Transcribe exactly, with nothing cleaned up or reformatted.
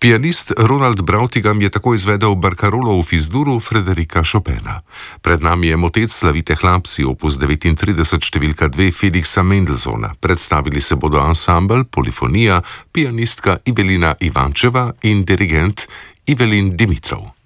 Pianist Ronald Brautigam je tako izvedel Barkarolo v Fizduru Frederika Chopina. Pred nami je motet Slavite hlapci, opus devetintrideset številka dve Felixa Mendelssohna. Predstavili se bodo ansambel, polifonija, pianistka Ibelina Ivančeva in dirigent Ibelin Dimitrov.